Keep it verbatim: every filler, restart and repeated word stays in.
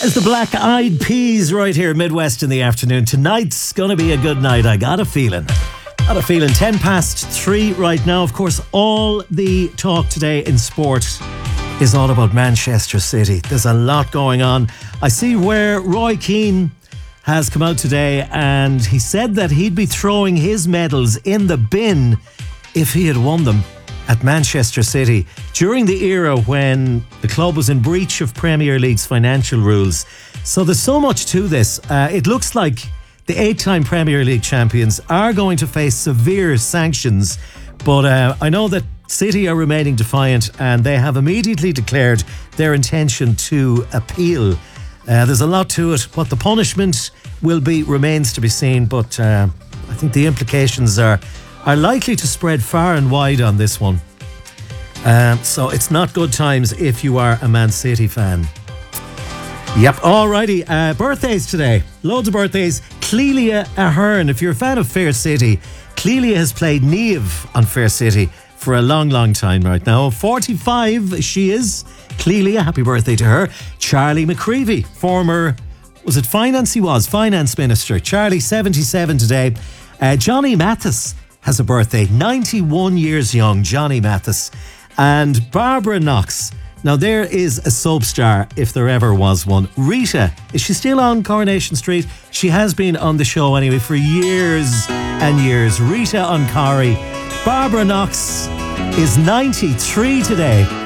There's the Black Eyed Peas right here, Midwest in the afternoon. Tonight's going to be a good night. I got a feeling. Got a feeling. ten past three right now. Of course, all the talk today in sport is all about Manchester City. There's a lot going on. I see where Roy Keane has come out today and he said that he'd be throwing his medals in the bin if he had won them at Manchester City during the era when the club was in breach of Premier League's financial rules. So there's so much to this. Uh, it looks like the eight-time Premier League champions are going to face severe sanctions, but uh, I know that City are remaining defiant and they have immediately declared their intention to appeal. Uh, there's a lot to it. What the punishment will be remains to be seen, but uh, I think the implications are are likely to spread far and wide on this one. Um, so it's not good times if you are a Man City fan. Yep, alrighty. Uh, birthdays today. Loads of birthdays. Clelia Ahern. If you're a fan of Fair City, Clelia has played Niamh on Fair City for a long, long time right now. forty-five she is. Clelia, happy birthday to her. Charlie McCreevy, former, was it finance? He was, finance minister. Charlie, seventy-seven today. Uh, Johnny Mathis has a birthday, ninety-one years young, Johnny Mathis. And Barbara Knox. Now there is a soap star, if there ever was one. Rita, is she still on Coronation Street? She has been on the show anyway for years and years. Rita Oncari. Barbara Knox is ninety-three today.